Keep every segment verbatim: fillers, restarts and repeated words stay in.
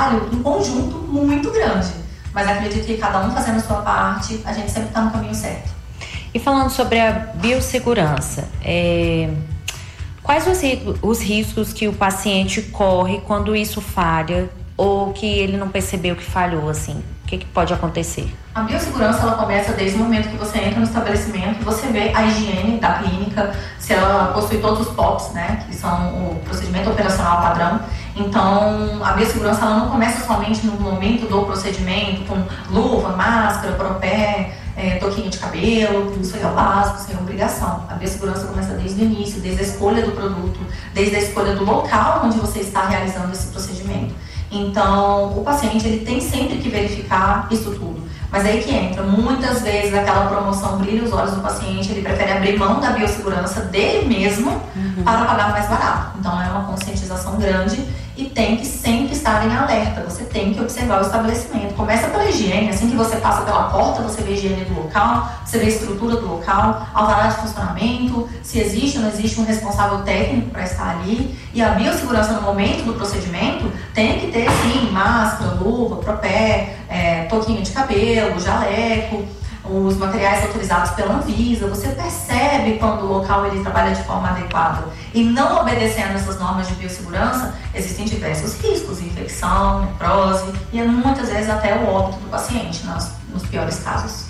trabalho em conjunto muito grande. Mas acredito que cada um fazendo a sua parte, a gente sempre está no caminho certo. E falando sobre a biossegurança, é... quais os, os riscos que o paciente corre quando isso falha ou que ele não percebeu que falhou, assim? O que, que pode acontecer? A biossegurança, ela começa desde o momento que você entra no estabelecimento, você vê a higiene da clínica, se ela possui todos os P O Ps, né, que são o procedimento operacional padrão. Então, a biossegurança, ela não começa somente no momento do procedimento, com luva, máscara, propé, é, toquinho de cabelo, isso aí é o básico, isso aí é obrigação. A biossegurança começa desde o início, desde a escolha do produto, desde a escolha do local onde você está realizando esse procedimento. Então, o paciente, ele tem sempre que verificar isso tudo. Mas aí que entra, muitas vezes aquela promoção brilha os olhos do paciente, ele prefere abrir mão da biossegurança dele mesmo uhum. para pagar mais barato. Então é uma conscientização grande e tem que sempre estar em alerta, você tem que observar o estabelecimento. Começa pela higiene, assim que você passa pela porta, você vê a higiene do local, você vê a estrutura do local, alvará de funcionamento, se existe ou não existe um responsável técnico para estar ali. E a biossegurança no momento do procedimento tem que ter sim, máscara, luva, propé, é, toquinho de cabelo, jaleco, os materiais autorizados pela Anvisa. Você percebe quando o local ele trabalha de forma adequada e não obedecendo essas normas de biossegurança, existem diversos riscos, infecção, necrose e muitas vezes até o óbito do paciente, nos, nos piores casos.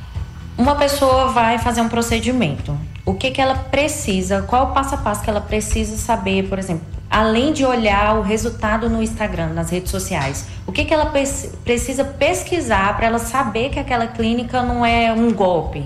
Uma pessoa vai fazer um procedimento, o que que ela precisa, qual o passo a passo que ela precisa saber, por exemplo, além de olhar o resultado no Instagram, nas redes sociais, o que que ela precisa pesquisar para ela saber que aquela clínica não é um golpe?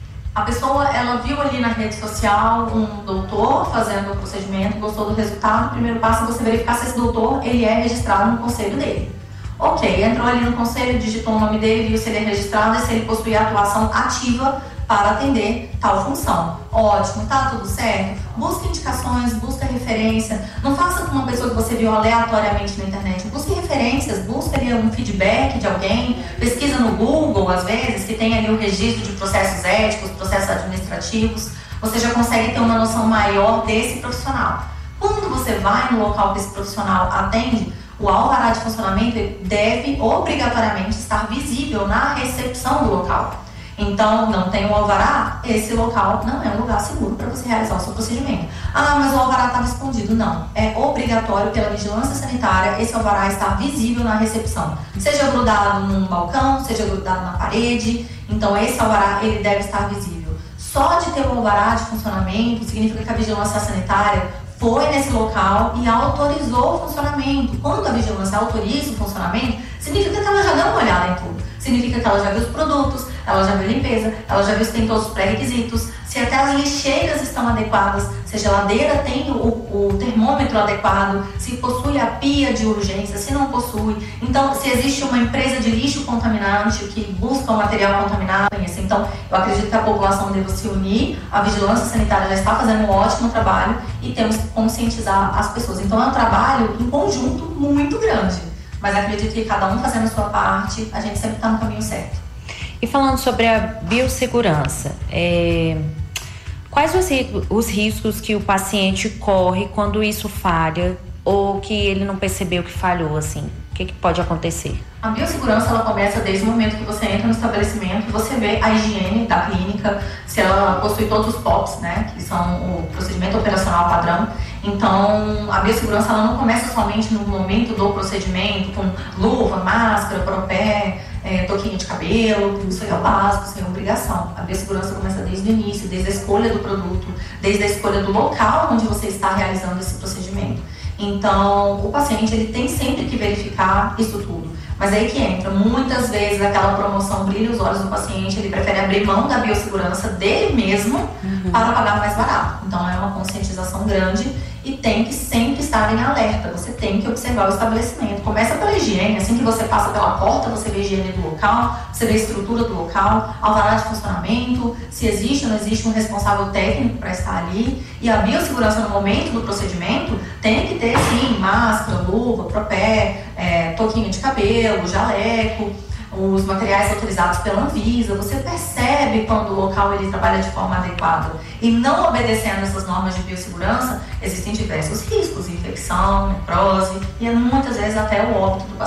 A pessoa, ela viu ali na rede social um doutor fazendo o procedimento, gostou do resultado, o primeiro passo é você verificar se esse doutor ele é registrado no conselho dele. Ok, entrou ali no conselho, digitou o nome dele, viu se ele é registrado e se ele possui atuação ativa para atender tal função. Ótimo, tá tudo certo? Busque indicações, busque referência. Não faça com uma pessoa que você viu aleatoriamente na internet. Busque referências, busque ali um feedback de alguém. Pesquisa no Google, às vezes, que tem ali o registro de processos éticos, processos administrativos. Você já consegue ter uma noção maior desse profissional. Quando você vai no local que esse profissional atende, o alvará de funcionamento deve obrigatoriamente estar visível na recepção do local. Então, não tem o alvará, esse local não é um lugar seguro para você realizar o seu procedimento. Ah, mas o alvará estava escondido. Não, é obrigatório pela vigilância sanitária esse alvará estar visível na recepção. Seja grudado num balcão, seja grudado na parede. Então, esse alvará ele deve estar visível. Só de ter o alvará de funcionamento significa que a vigilância sanitária foi nesse local e autorizou o funcionamento. Quando a vigilância autoriza o funcionamento, significa que ela já deu uma olhada em tudo. Significa que ela já viu os produtos, ela já viu a limpeza, ela já viu se tem todos os pré-requisitos, se até as lixeiras estão adequadas, se a geladeira tem o, o termômetro adequado, se possui a pia de urgência, se não possui. Então, se existe uma empresa de lixo contaminante que busca o material contaminado, então eu acredito que a população deve se unir, a vigilância sanitária já está fazendo um ótimo trabalho e temos que conscientizar as pessoas. Então, é um trabalho em conjunto muito grande, mas acredito que cada um fazendo a sua parte, a gente sempre está no caminho certo. E falando sobre a biossegurança, é... quais os, os riscos que o paciente corre quando isso falha ou que ele não percebeu que falhou, assim? O que, que pode acontecer? A biossegurança, ela começa desde o momento que você entra no estabelecimento, você vê a higiene da clínica, se ela possui todos os P O Ps, né, que são o procedimento operacional padrão. Então, a biossegurança, ela não começa somente no momento do procedimento, com luva, máscara, propé, é, toquinho de cabelo, isso aí é o básico, isso aí é obrigação. A biossegurança começa desde o início, desde a escolha do produto, desde a escolha do local onde você está realizando esse procedimento. Então, o paciente, ele tem sempre que verificar isso tudo. Mas aí que entra, muitas vezes aquela promoção brilha os olhos do paciente, ele prefere abrir mão da biossegurança dele mesmo uhum. para pagar mais barato. Então é uma conscientização grande e tem que sempre estar em alerta, você tem que observar o estabelecimento. Começa pela higiene, assim que você passa pela porta, você vê a higiene do local, você vê a estrutura do local, alvará de funcionamento, se existe ou não existe um responsável técnico para estar ali. E a biossegurança no momento do procedimento tem que ter sim, máscara, luva, propé, é, toquinho de cabelo, jaleco, os materiais autorizados pela Anvisa. Você percebe quando o local ele trabalha de forma adequada e não obedecendo essas normas de biossegurança, existem diversos riscos, infecção, necrose e muitas vezes até o óbito do paciente.